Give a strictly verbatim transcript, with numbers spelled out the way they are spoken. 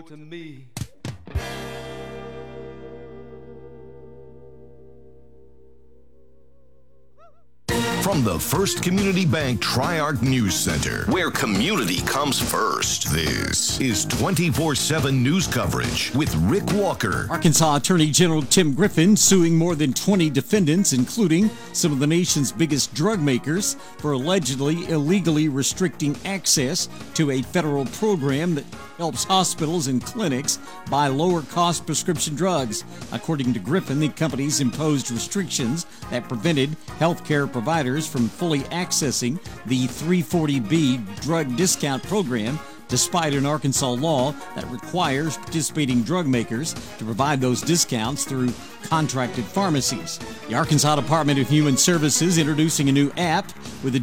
to me. From the First Community Bank Tri-Arc News Center, where community comes first, this is twenty-four seven news coverage with Rick Walker. Arkansas Attorney General Tim Griffin suing more than twenty defendants, including some of the nation's biggest drug makers, for allegedly illegally restricting access to a federal program that helps hospitals and clinics buy lower-cost prescription drugs. According to Griffin, the companies imposed restrictions that prevented healthcare providers from fully accessing the three forty B drug discount program, despite an Arkansas law that requires participating drug makers to provide those discounts through contracted pharmacies. The Arkansas Department of Human Services introducing a new app with a